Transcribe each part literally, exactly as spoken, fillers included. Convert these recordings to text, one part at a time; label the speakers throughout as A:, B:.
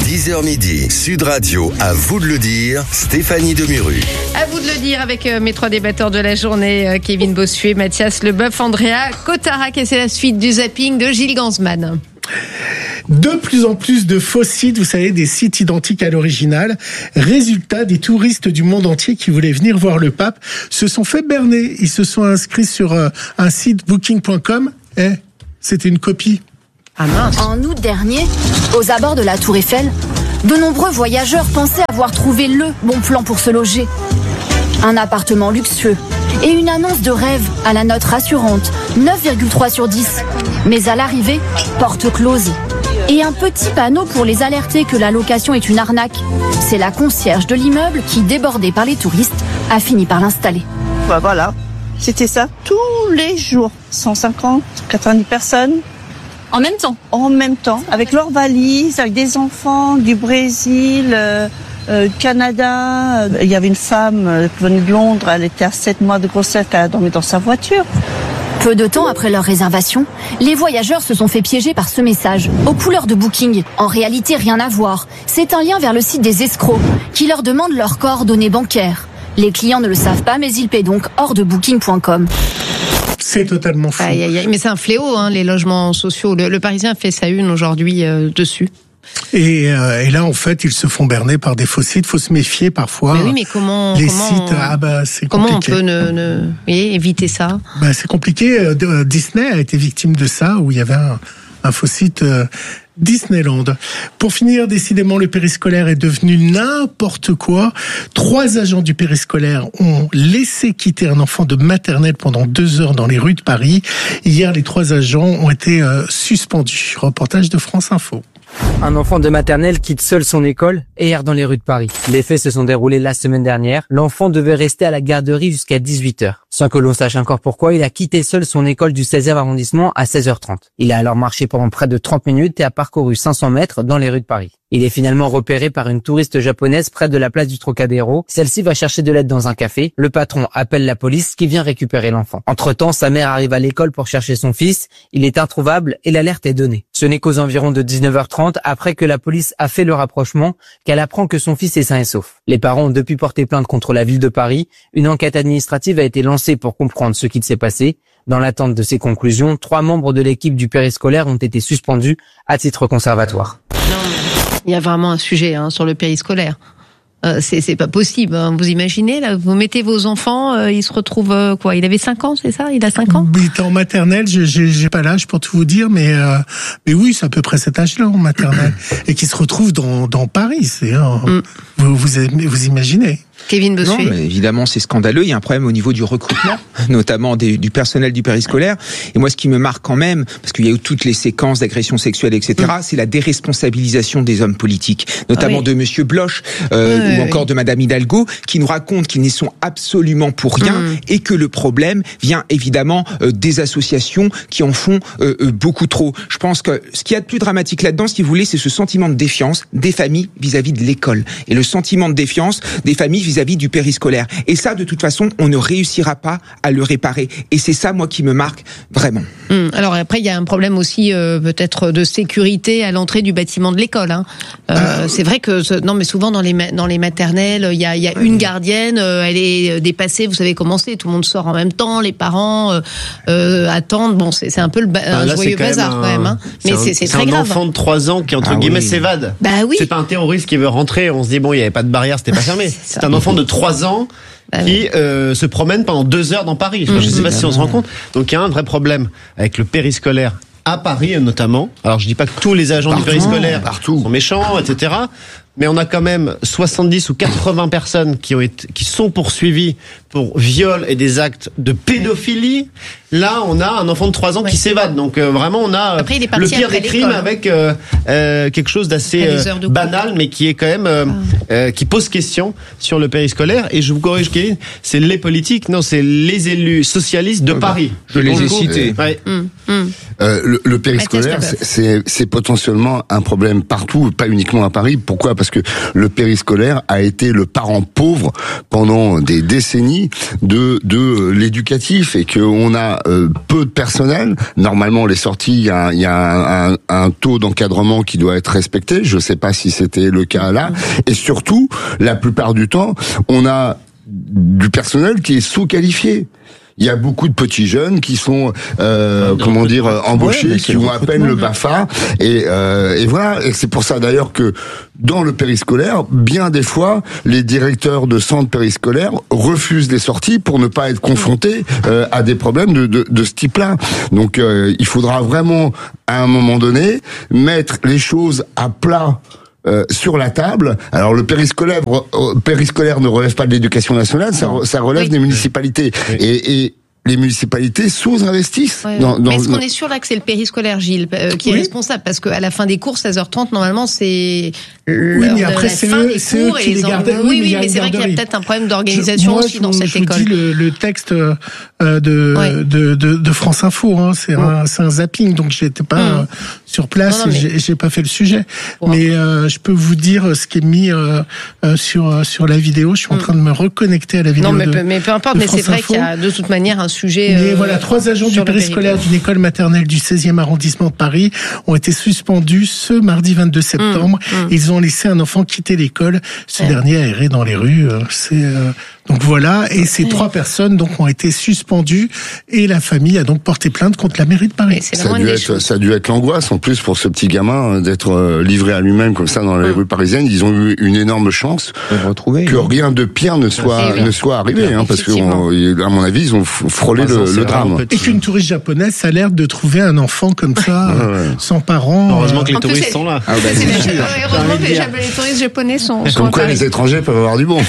A: dix heures midi, Sud Radio, à vous de le dire, Stéphanie Demuru.
B: À vous de le dire avec euh, mes trois débatteurs de la journée, euh, Kevin Bossuet, Mathias Leboeuf, Andrea Cotarac, et c'est la suite du zapping de Gilles Gansman.
C: De plus en plus de faux sites, vous savez, des sites identiques à l'original. Résultat, des touristes du monde entier qui voulaient venir voir le pape se sont fait berner. Ils se sont inscrits sur euh, un site booking point com. Eh, c'était une copie.
B: Ah mince.
D: En août dernier, aux abords de la Tour Eiffel, de nombreux voyageurs pensaient avoir trouvé le bon plan pour se loger. Un appartement luxueux et une annonce de rêve à la note rassurante, neuf virgule trois sur dix. Mais à l'arrivée, porte close. Et un petit panneau pour les alerter que la location est une arnaque. C'est la concierge de l'immeuble qui, débordée par les touristes, a fini par l'installer.
E: Bah voilà, c'était ça tous les jours. cent cinquante, quatre-vingt-dix personnes.
D: En même temps
E: En même temps, avec leurs valises, avec des enfants du Brésil, euh, euh, Canada. Il y avait une femme euh, venue de Londres, elle était à sept mois de grossesse, elle a dormi dans sa voiture.
D: Peu de temps après leur réservation, les voyageurs se sont fait piéger par ce message, aux couleurs de Booking. En réalité, rien à voir. C'est un lien vers le site des escrocs, qui leur demande leurs coordonnées bancaires. Les clients ne le savent pas, mais ils paient donc hors de booking point com.
C: C'est totalement fou.
B: Aïe, aïe, aïe. Mais c'est un fléau, hein, les logements sociaux. Le, le Parisien fait sa une aujourd'hui euh, dessus.
C: Et, euh, et là, en fait, ils se font berner par des faux sites. Faut se méfier parfois.
B: Mais oui, mais comment
C: les
B: comment,
C: sites, ah bah c'est
B: comment
C: compliqué.
B: on peut ne, ne oui, éviter ça?
C: Bah c'est compliqué. Euh, Disney a été victime de ça, où il y avait un, un faux site euh, Disneyland. Pour finir, décidément, le périscolaire est devenu n'importe quoi. Trois agents du périscolaire ont laissé quitter un enfant de maternelle pendant deux heures dans les rues de Paris. Hier, les trois agents ont été euh, suspendus. Reportage de France Info.
F: Un enfant de maternelle quitte seul son école et erre dans les rues de Paris. Les faits se sont déroulés la semaine dernière. L'enfant devait rester à la garderie jusqu'à dix-huit heures. Sans que l'on sache encore pourquoi, il a quitté seul son école du seizième arrondissement à seize heures trente. Il a alors marché pendant près de trente minutes et a parcouru cinq cents mètres dans les rues de Paris. Il est finalement repéré par une touriste japonaise près de la place du Trocadéro. Celle-ci va chercher de l'aide dans un café. Le patron appelle la police qui vient récupérer l'enfant. Entre-temps, sa mère arrive à l'école pour chercher son fils. Il est introuvable et l'alerte est donnée. Ce n'est qu'aux environs de dix-neuf heures trente, après que la police a fait le rapprochement, qu'elle apprend que son fils est sain et sauf. Les parents ont depuis porté plainte contre la ville de Paris. Une enquête administrative a été lancée pour comprendre ce qu'il s'est passé. Dans l'attente de ces conclusions, trois membres de l'équipe du périscolaire ont été suspendus à titre conservatoire.
B: Non, mais il y a vraiment un sujet hein, sur le périscolaire. Euh, c'est, c'est pas possible. Hein. Vous imaginez, là, vous mettez vos enfants, euh, ils se retrouvent euh, quoi? Il avait cinq ans, c'est ça? Il a cinq ans?
C: Il était en maternelle, je, j'ai, j'ai pas l'âge pour tout vous dire, mais euh, mais oui, c'est à peu près cet âge-là en maternelle, et qui se retrouve dans dans Paris. C'est hein, mm. vous, vous vous imaginez?
B: Kevin Bossuet.
G: Non, mais évidemment, c'est scandaleux. Il y a un problème au niveau du recrutement, notamment des, du personnel du périscolaire. Et moi, ce qui me marque quand même, parce qu'il y a eu toutes les séquences d'agressions sexuelles, et cetera, mmh. c'est la déresponsabilisation des hommes politiques, notamment ah oui. de Monsieur Bloch euh, oui, ou oui, encore oui. de Madame Hidalgo, qui nous racontent qu'ils n'y sont absolument pour rien mmh. et que le problème vient évidemment euh, des associations qui en font euh, euh, beaucoup trop. Je pense que ce qu'il y a de plus dramatique là-dedans, si vous voulez, c'est ce sentiment de défiance des familles vis-à-vis de l'école et le sentiment de défiance des familles vis-à-vis du périscolaire. Et ça, de toute façon, on ne réussira pas à le réparer. Et c'est ça, moi, qui me marque vraiment.
B: Hum, alors après, il y a un problème aussi euh, peut-être de sécurité à l'entrée du bâtiment de l'école. Hein. Euh, euh... C'est vrai que non, mais souvent dans les dans les maternelles, il y a il y a une gardienne, euh, elle est dépassée. Vous savez comment c'est, tout le monde sort en même temps, les parents euh, euh, attendent. Bon, c'est c'est un peu le ba-
H: ah, là,
B: un joyeux bazar quand, un... quand même. Hein. Mais c'est,
H: c'est,
B: c'est, c'est
H: très
B: grave.
H: C'est un enfant de trois ans qui entre ah, guillemets oui. s'évade.
B: Bah oui.
H: C'est pas un terroriste qui veut rentrer. On se dit bon, il y avait pas de barrière, c'était pas fermé. c'est, c'est un enfant de trois ans. Bah qui oui. euh, se promène pendant deux heures dans Paris. Enfin, mmh, je ne sais pas mmh, si on se rend compte. Donc il y a un vrai problème avec le périscolaire à Paris notamment. Alors je dis pas que tous les agents partout, du périscolaire partout. sont méchants, et cetera. Mais on a quand même soixante-dix ou quatre-vingts personnes qui ont été, qui sont poursuivies pour viol et des actes de pédophilie. Là, on a un enfant de trois ans ouais. qui s'évade. Donc euh, vraiment, on a après, le pire des crimes avec euh, euh, quelque chose d'assez euh, banal, mais qui est quand même euh, ah. euh, qui pose question sur le périscolaire. Et je vous corrige, Kevin, c'est les politiques, non, c'est les élus socialistes de Paris.
G: Je les ai cités.
B: Ouais. Mmh, mmh.
I: Euh, le, le périscolaire, c'est, c'est, c'est potentiellement un problème partout, pas uniquement à Paris. Pourquoi ? Parce parce que le périscolaire a été le parent pauvre pendant des décennies de de l'éducatif et que on a euh, peu de personnel. Normalement, les sorties, il y a, il y a un, un, un taux d'encadrement qui doit être respecté. Je sais pas si c'était le cas là. Et surtout, la plupart du temps, on a du personnel qui est sous-qualifié. Il y a beaucoup de petits jeunes qui sont, euh, comment dire, embauchés, ouais, qui ont à peine le BAFA, et, euh, et voilà. Et c'est pour ça d'ailleurs que dans le périscolaire, bien des fois, les directeurs de centres périscolaires refusent les sorties pour ne pas être confrontés euh, à des problèmes de, de, de ce type-là. Donc, euh, il faudra vraiment, à un moment donné, mettre les choses à plat. Euh, sur la table. Alors le périscolaire, euh, périscolaire ne relève pas de l'éducation nationale, ça, ça relève oui. des municipalités. Oui. Et, et les municipalités sous-investissent.
B: Ouais.
I: Dans, dans,
B: mais est-ce qu'on est sûr là que c'est le périscolaire, Gilles, euh, qui est oui. responsable? Parce qu'à la fin des cours, seize heures trente, normalement, c'est l'heure oui, mais après, de la
C: c'est
B: fin
C: eux,
B: des
C: c'est
B: cours.
C: Eux qui et les gardent.
B: Oui, oui, oui mais c'est vrai qu'il y a peut-être un problème d'organisation
C: je, moi,
B: aussi dans
C: je,
B: cette
C: je
B: école.
C: Je vous dis le, le texte euh, de, ouais. de, de, de France Info, hein, c'est, ouais. un, c'est un zapping, donc j'étais pas mmh. euh, sur place, non, non, et mais... j'ai, j'ai pas fait le sujet. Ouais. Mais euh, je peux vous dire ce qui est mis euh, euh, sur, sur la vidéo. Je suis en mmh. train de me reconnecter à la vidéo.
B: Non, mais,
C: de,
B: peu, mais peu importe, mais c'est vrai
C: Info.
B: Qu'il y a de toute manière un sujet.
C: Mais euh, voilà, trois agents du périscolaire d'une école maternelle du seizième arrondissement de Paris ont été suspendus ce mardi vingt-deux septembre. Mmh, mmh. Ils ont laissé un enfant quitter l'école. Ce ouais. dernier a erré dans les rues. C'est euh, donc voilà. Et ces ouais. trois personnes donc ont été suspendues et la famille a donc porté plainte contre la mairie de Paris.
I: Ça a, dû être, ça a dû être l'angoisse en plus pour ce petit gamin d'être livré à lui-même comme ça dans les mmh. rues parisiennes. Ils ont eu une énorme chance retrouver, que hein. rien de pire ne soit oui. ne soit arrivé, hein, parce que on, à mon avis ils ont frôlé le, le drame.
C: Et qu'une touriste japonaise, ça a l'air de trouver un enfant comme ça, ouais, ouais. sans parents.
H: Heureusement que les
B: en
H: touristes
B: plus,
H: sont là.
B: Ah, bah, c'est c'est sûr. Heureusement que les, les touristes japonais sont.
I: Comme sont quoi, les étrangers peuvent avoir du bon.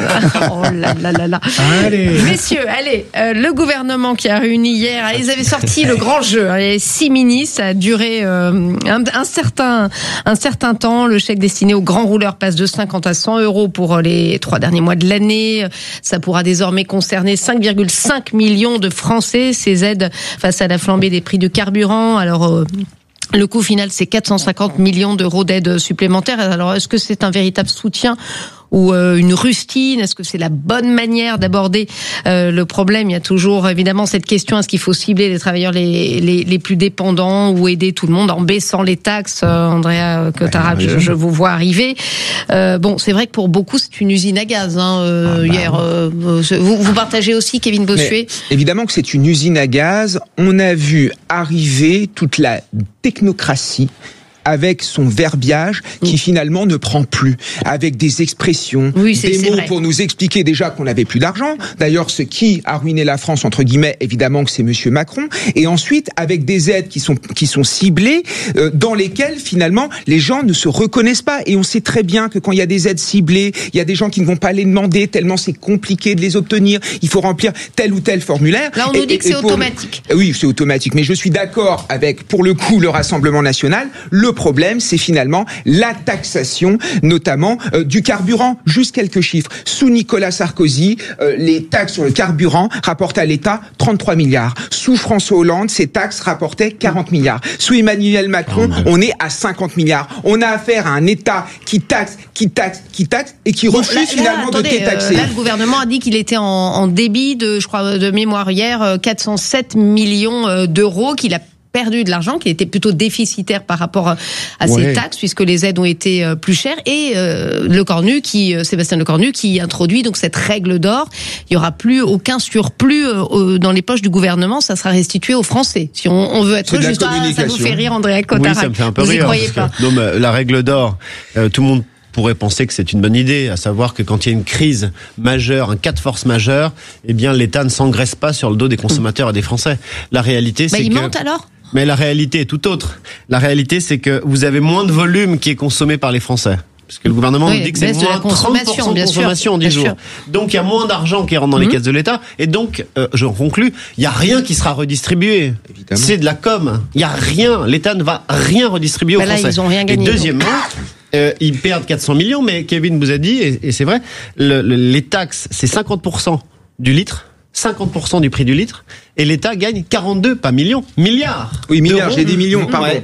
B: Oh là là là là.
C: Allez.
B: Messieurs, allez, euh, le gouvernement qui a réuni hier, ils avaient sorti le grand jeu. Hein, les six ministres, ça a duré euh, un, un certain un certain temps. Le chèque destiné aux grands rouleurs passe de cinquante à cent euros pour les trois derniers mois de l'année. Ça pourra désormais concerner cinq virgule cinq millions de Français. Ces aides face à la flambée des prix de carburant. Alors, euh, le coût final, c'est quatre cent cinquante millions d'euros d'aides supplémentaires. Alors, est-ce que c'est un véritable soutien ou euh, une rustine? Est-ce que c'est la bonne manière d'aborder euh, le problème? Il y a toujours évidemment cette question, est-ce qu'il faut cibler les travailleurs les, les, les plus dépendants ou aider tout le monde en baissant les taxes? euh, Andrea Cottarab, je, je vous vois arriver. Euh, bon, c'est vrai que pour beaucoup, c'est une usine à gaz. Hein, euh, ah bah hier, euh, vous, vous partagez aussi, Kevin Bossuet?
G: Mais évidemment que c'est une usine à gaz. On a vu arriver toute la technocratie avec son verbiage qui mmh. finalement ne prend plus, avec des expressions,
B: oui, c'est,
G: des
B: c'est
G: mots
B: vrai.
G: pour nous expliquer déjà qu'on n'avait plus d'argent. D'ailleurs, ce qui a ruiné la France, entre guillemets, évidemment que c'est Monsieur Macron. Et ensuite, avec des aides qui sont qui sont ciblées, euh, dans lesquelles finalement les gens ne se reconnaissent pas. Et on sait très bien que quand il y a des aides ciblées, il y a des gens qui ne vont pas les demander tellement c'est compliqué de les obtenir. Il faut remplir tel ou tel formulaire.
B: Là, on
G: et,
B: nous dit que c'est pour... automatique.
G: Oui, c'est automatique. Mais je suis d'accord avec, pour le coup, le Rassemblement national. Le problème, c'est finalement la taxation, notamment euh, du carburant. Juste quelques chiffres. Sous Nicolas Sarkozy, euh, les taxes sur le carburant rapportent à l'État trente-trois milliards. Sous François Hollande, ces taxes rapportaient quarante milliards. Sous Emmanuel Macron, on est à cinquante milliards. On a affaire à un État qui taxe, qui taxe, qui taxe et qui refuse bon, là, finalement là, attendez, de détaxer.
B: Euh, là, le gouvernement a dit qu'il était en, en débit de, je crois, de mémoire hier, quatre cent sept millions d'euros, qu'il a perdu de l'argent, qui était plutôt déficitaire par rapport à ouais. ces taxes, puisque les aides ont été plus chères. Et euh, Lecornu, qui Sébastien Lecornu, qui introduit donc cette règle d'or. Il y aura plus aucun surplus euh, dans les poches du gouvernement. Ça sera restitué aux Français. Si on, on veut être juste, ah, ça vous fait rire, Andrea Cottarab.
H: Oui, ça me fait un peu
B: vous
H: rire.
B: y croyez pas.
H: Que, non, mais la règle d'or, euh, tout le monde pourrait penser que c'est une bonne idée, à savoir que quand il y a une crise majeure, un cas de force majeure, eh bien l'État ne s'engraisse pas sur le dos des consommateurs et des Français. La réalité, c'est
B: bah,
H: que...
B: il monte alors ?
H: Mais la réalité est tout autre. La réalité, c'est que vous avez moins de volume qui est consommé par les Français. Parce que le gouvernement oui, nous dit que c'est moins trente pour cent de consommation en dix jours. Sûr. Donc il y a moins d'argent qui rentre dans mmh. les caisses de l'État. Et donc, euh, je conclus, il n'y a rien qui sera redistribué. Évidemment. C'est de la com. Il n'y a rien. L'État ne va rien redistribuer bah aux
B: là,
H: Français.
B: Ils ont rien gagné,
H: et deuxièmement... Euh, ils perdent quatre cents millions, mais Kevin vous a dit, et, et c'est vrai, le, le, les taxes, c'est cinquante pour cent du litre, cinquante pour cent du prix du litre, et l'État gagne quarante-deux, pas millions, milliards.
G: Oui, milliards, j'ai des millions, pardon. Ouais.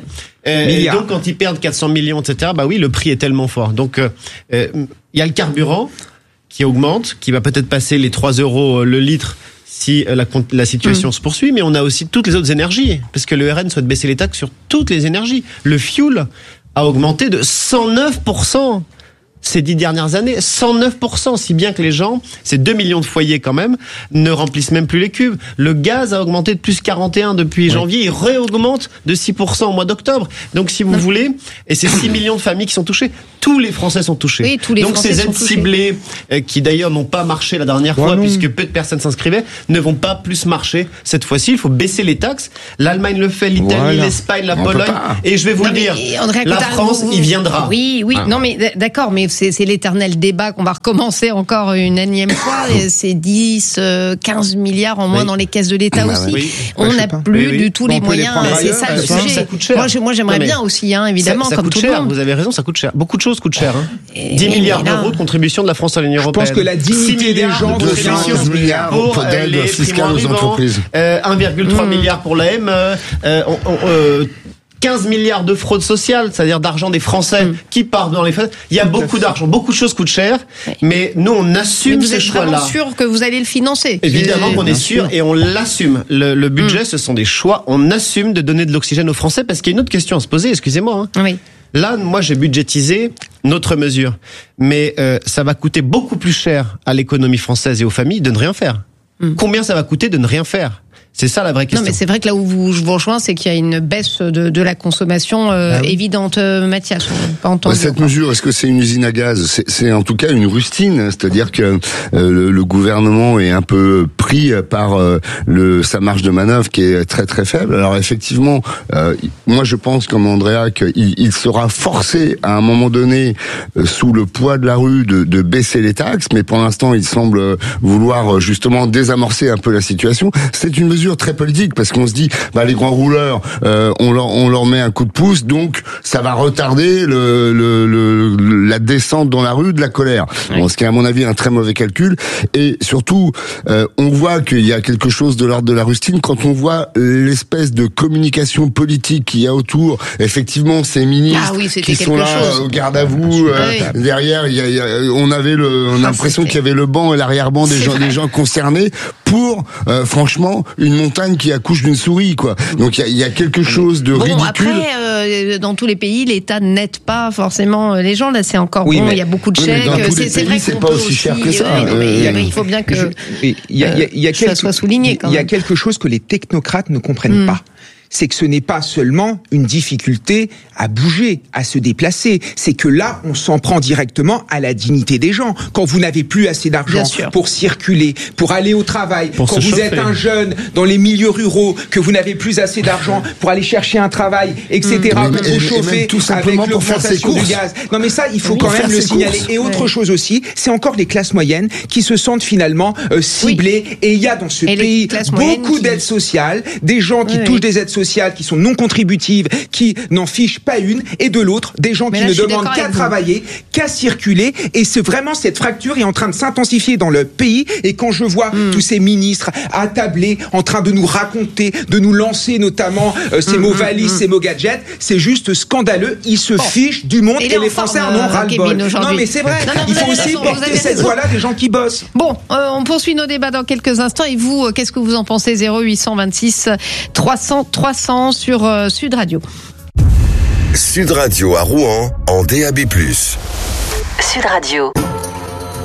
H: Euh, et donc, quand ils perdent quatre cents millions, et cetera, bah oui, le prix est tellement fort. Donc, il euh, euh, y a le carburant qui augmente, qui va peut-être passer les trois euros le litre si la, la situation mmh. se poursuit, mais on a aussi toutes les autres énergies, parce que le R N souhaite baisser les taxes sur toutes les énergies. Le fuel a augmenté de cent neuf pour cent ces dix dernières années, cent neuf pour cent, si bien que les gens, ces deux millions de foyers quand même, ne remplissent même plus les cubes. Le gaz a augmenté de plus quarante et un depuis oui. janvier, il réaugmente de six pour cent au mois d'octobre. Donc si vous non. voulez, et c'est six millions de familles qui sont touchées, tous les Français sont touchés.
B: Oui, tous les
H: Donc
B: Français
H: ces aides ciblées, euh, qui d'ailleurs n'ont pas marché la dernière ouais, fois, non. puisque peu de personnes s'inscrivaient, ne vont pas plus marcher cette fois-ci. Il faut baisser les taxes. L'Allemagne le fait, l'Italie, voilà. l'Espagne, la On Pologne. Et je vais vous non, le dire, André, la France vous... y viendra.
B: Oui, oui, ah. non mais d'accord, mais c'est, c'est l'éternel débat qu'on va recommencer encore une énième fois. C'est dix, quinze milliards en moins oui. dans les caisses de l'État bah, aussi. Oui. On n'a plus oui, oui. du tout bon, les moyens. C'est ça le sujet. Ça coûte cher. Moi, je, moi j'aimerais non, bien aussi, hein, évidemment,
H: ça, ça
B: comme
H: coûte
B: tout
H: cher,
B: le monde.
H: Vous avez raison, ça coûte cher. Beaucoup de choses coûtent cher. Hein. Et, dix milliards là... d'euros de contribution de la France à l'Union européenne.
G: Je pense que la dignité des gens
H: de quinze milliards pour les fiscales aux entreprises. un virgule trois milliard pour l'A M E. quinze milliards de fraude sociale, c'est-à-dire d'argent des Français mmh. qui partent dans les fêtes. Il y a beaucoup d'argent, beaucoup de choses coûtent cher, oui. mais nous on assume
B: mais
H: ces choix-là.
B: Vous êtes vraiment sûr que vous allez le financer?
H: Évidemment qu'on est sûr et on l'assume. Le, le budget, mmh. ce sont des choix. On assume de donner de l'oxygène aux Français parce qu'il y a une autre question à se poser. Excusez-moi. Hein.
B: Oui.
H: Là, moi, j'ai budgétisé notre mesure, mais euh, ça va coûter beaucoup plus cher à l'économie française et aux familles de ne rien faire. Mmh. Combien ça va coûter de ne rien faire? C'est ça la vraie question.
B: Non, mais c'est vrai que là où vous, je vous rejoins, c'est qu'il y a une baisse de, de la consommation euh, ah oui. évidente. Euh, Mathias, on pas entendu.
I: Cette mesure, est-ce que c'est une usine à gaz? c'est, c'est en tout cas une rustine, c'est-à-dire que euh, le, le gouvernement est un peu pris par euh, le sa marge de manœuvre qui est très très faible. Alors effectivement, euh, moi je pense comme Andrea qu'il il sera forcé à un moment donné, euh, sous le poids de la rue, de, de baisser les taxes, mais pour l'instant il semble vouloir justement désamorcer un peu la situation. C'est une mesure très politique parce qu'on se dit bah les grands rouleurs euh, on leur on leur met un coup de pouce, donc ça va retarder le, le, le la descente dans la rue de la colère. Oui. Bon, ce qui est à mon avis un très mauvais calcul, et surtout euh, on voit qu'il y a quelque chose de l'ordre de la rustine quand on voit l'espèce de communication politique qu'il y a autour. Effectivement, ces ministres
B: ah oui,
I: qui sont là
B: chose.
I: au garde à vous euh, oui. derrière il y a, il y a, on avait le on a ah, l'impression qu'il y avait le banc et l'arrière-banc des gens vrai. des gens concernés pour euh, franchement une montagne qui accouche d'une souris, quoi. Donc il y, y a quelque chose de
B: bon,
I: ridicule.
B: Après, euh, dans tous les pays, l'État n'aide pas forcément les gens. Là, c'est encore oui, bon. Il y a beaucoup de chèques.
I: Oui,
B: c'est, c'est
I: pays,
B: vrai
I: c'est
B: qu'on
I: pas
B: peut
I: aussi
B: aussi
I: cher que ça.
B: Oui, non, mais
I: euh,
B: il faut bien que
G: il y a, il y a
B: ça
G: quelque,
B: soit souligné. Quand
G: il y a
B: même.
G: quelque chose que les technocrates ne comprennent mmh. pas. C'est que ce n'est pas seulement une difficulté à bouger, à se déplacer. C'est que là, on s'en prend directement à la dignité des gens. Quand vous n'avez plus assez d'argent pour circuler, pour aller au travail, pour quand vous chauffer. êtes un jeune dans les milieux ruraux, que vous n'avez plus assez d'argent pour aller chercher un travail, et cetera,
I: mmh.
G: pour vous chauffer
I: tout simplement
G: avec l'augmentation du gaz. Non mais ça, il faut oui, quand même le signaler. Courses. Et autre ouais. chose aussi, c'est encore les classes moyennes qui se sentent finalement euh, ciblées. Oui. Et il y a dans ce et pays beaucoup qui... d'aides sociales, des gens qui oui, touchent oui. des aides sociales qui sont non contributives, qui n'en fichent pas une, et de l'autre, des gens mais qui là, ne demandent qu'à travailler, qu'à circuler, et c'est vraiment cette fracture est en train de s'intensifier dans le pays, et quand je vois mm. tous ces ministres attablés, en train de nous raconter, de nous lancer notamment euh, ces mm, mots valises, mm, ces mots gadgets, c'est juste scandaleux, ils se oh. fichent du monde, et, et les Français en ont ras-le-bol. Non mais c'est vrai, non, non, il faut aussi raison, porter cette voix-là des gens qui bossent.
B: Bon, euh, on poursuit nos débats dans quelques instants, et vous, euh, qu'est-ce que vous en pensez? Zéro huit cent vingt-six trois cents trois cents sur euh, Sud Radio.
A: Sud Radio à Rouen en D A B plus.
J: Sud Radio.